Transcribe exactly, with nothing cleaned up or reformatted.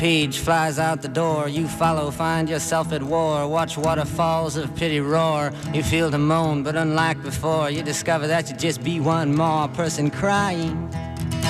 Page flies out the door, you follow, find yourself at war. Watch waterfalls of pity roar. You feel to moan, but unlike before, you discover that you just be one more person crying.